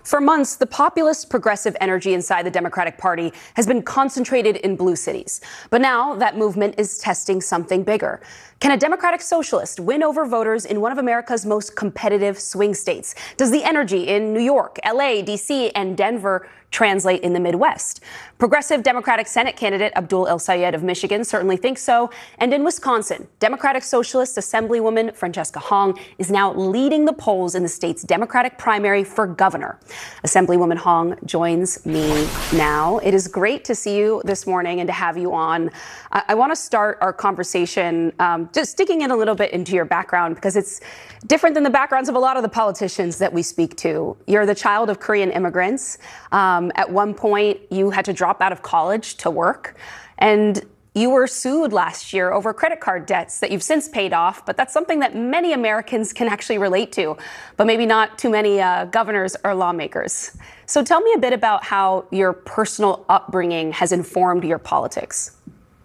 For months, the populist progressive energy inside the Democratic Party has been concentrated in blue cities. But now that movement is testing something bigger. Can a Democratic socialist win over voters in one of America's most competitive swing states? Does the energy in New York, LA, D.C., and Denver translate in the Midwest? Progressive Democratic Senate candidate Abdul El-Sayed of Michigan certainly thinks so. And in Wisconsin, Democratic Socialist Assemblywoman Francesca Hong is now leading the polls in the state's Democratic primary for governor. Assemblywoman Hong joins me now. It is great to see you this morning and to have you on. I want to start our conversation just digging in a little bit into your background, because it's different than the backgrounds of a lot of the politicians that we speak to. You're the child of Korean immigrants. At one point, you had to drop out of college to work, and you were sued last year over credit card debts that you've since paid off. But that's something that many Americans can actually relate to, but maybe not too many governors or lawmakers. So tell me a bit about how your personal upbringing has informed your politics.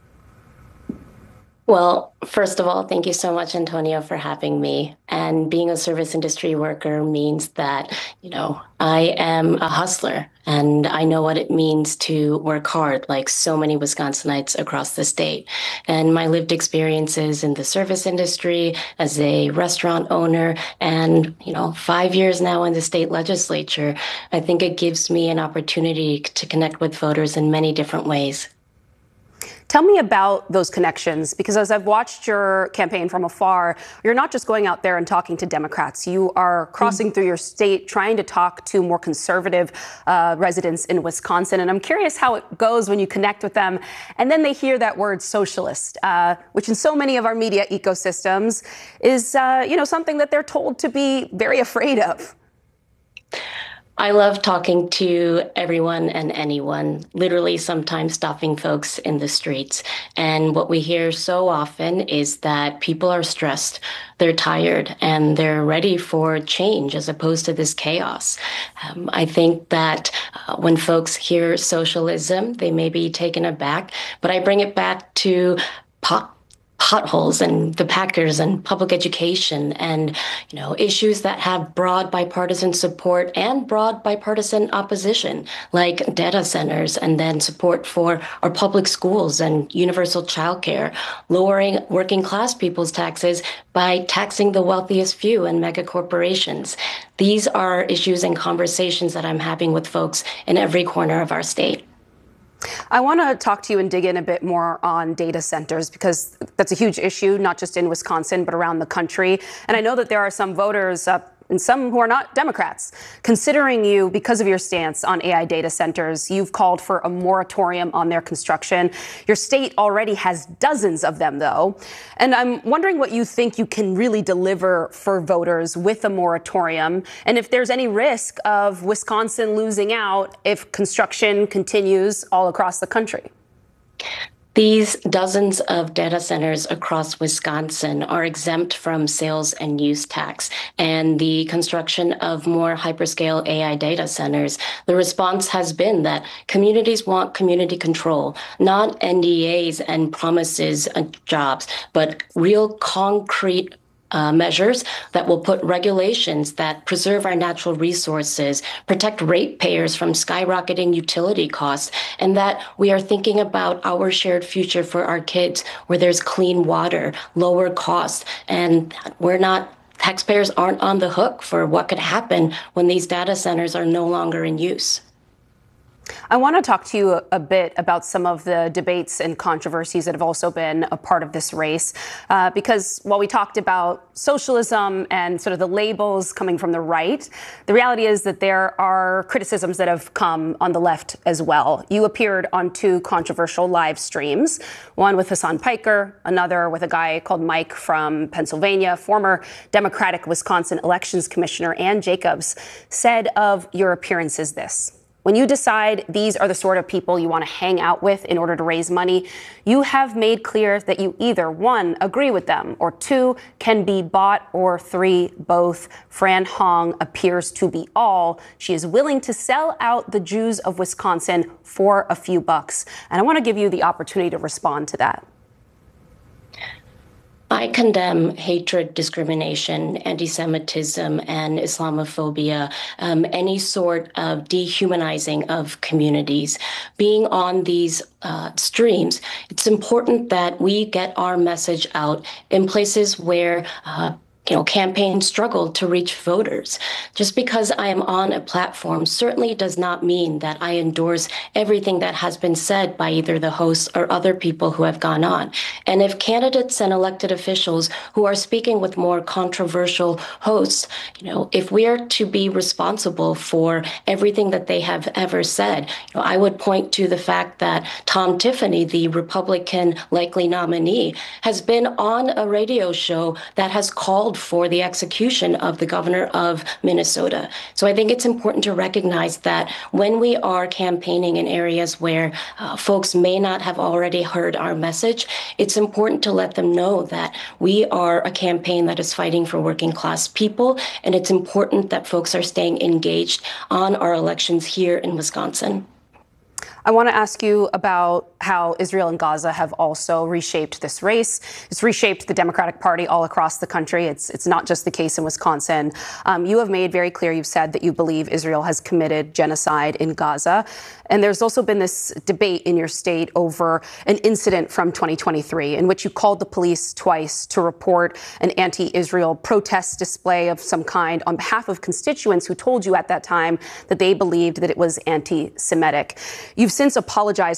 Well, first of all, thank you so much, Antonio, for having me. And being a service industry worker means that, I am a hustler, and I know what it means to work hard, like so many Wisconsinites across the state. And my lived experiences in the service industry as a restaurant owner and, 5 years now in the state legislature, I think it gives me an opportunity to connect with voters in many different ways. Tell me about those connections, because as I've watched your campaign from afar, you're not just going out there and talking to Democrats. You are crossing through your state, trying to talk to more conservative residents in Wisconsin. And I'm curious how it goes when you connect with them and then they hear that word socialist, which in so many of our media ecosystems is, something that they're told to be very afraid of. I love talking to everyone and anyone, literally sometimes stopping folks in the streets. And what we hear so often is that people are stressed, they're tired, and they're ready for change as opposed to this chaos. I think that when folks hear socialism, they may be taken aback, but I bring it back to potholes and the Packers and public education and, issues that have broad bipartisan support and broad bipartisan opposition, like data centers, and then support for our public schools and universal childcare, lowering working class people's taxes by taxing the wealthiest few and mega corporations. These are issues and conversations that I'm having with folks in every corner of our state. I want to talk to you and dig in a bit more on data centers, because that's a huge issue, not just in Wisconsin, but around the country. And I know that there are some voters and some who are not Democrats considering you because of your stance on AI data centers. You've called for a moratorium on their construction. Your state already has dozens of them, though. And I'm wondering what you think you can really deliver for voters with a moratorium, and if there's any risk of Wisconsin losing out if construction continues all across the country. These dozens of data centers across Wisconsin are exempt from sales and use tax. And the construction of more hyperscale AI data centers, the response has been that communities want community control, not NDAs and promises of jobs, but real concrete measures that will put regulations that preserve our natural resources, protect ratepayers from skyrocketing utility costs, and that we are thinking about our shared future for our kids, where there's clean water, lower costs, and taxpayers aren't on the hook for what could happen when these data centers are no longer in use. I want to talk to you a bit about some of the debates and controversies that have also been a part of this race, because while we talked about socialism and sort of the labels coming from the right, the reality is that there are criticisms that have come on the left as well. You appeared on 2 controversial live streams, one with Hasan Piker, another with a guy called Mike from Pennsylvania. Former Democratic Wisconsin Elections Commissioner Ann Jacobs said of your appearances this: when you decide these are the sort of people you want to hang out with in order to raise money, you have made clear that you either 1, agree with them, or 2, can be bought, or 3, both. Fran Hong appears to be all. She is willing to sell out the Jews of Wisconsin for a few bucks. And I want to give you the opportunity to respond to that. I condemn hatred, discrimination, anti-Semitism, and Islamophobia, any sort of dehumanizing of communities. Being on these streams, it's important that we get our message out in places where campaigns struggle to reach voters. Just because I am on a platform certainly does not mean that I endorse everything that has been said by either the hosts or other people who have gone on. And if candidates and elected officials who are speaking with more controversial hosts, if we are to be responsible for everything that they have ever said, I would point to the fact that Tom Tiffany, the Republican likely nominee, has been on a radio show that has called for the execution of the governor of Minnesota. So I think it's important to recognize that when we are campaigning in areas where folks may not have already heard our message, it's important to let them know that we are a campaign that is fighting for working class people, and it's important that folks are staying engaged on our elections here in Wisconsin. I want to ask you about how Israel and Gaza have also reshaped this race. It's reshaped the Democratic Party all across the country. It's not just the case in Wisconsin. You have made very clear, you've said that you believe Israel has committed genocide in Gaza. And there's also been this debate in your state over an incident from 2023 in which you called the police twice to report an anti-Israel protest display of some kind on behalf of constituents who told you at that time that they believed that it was anti-Semitic. You've since apologized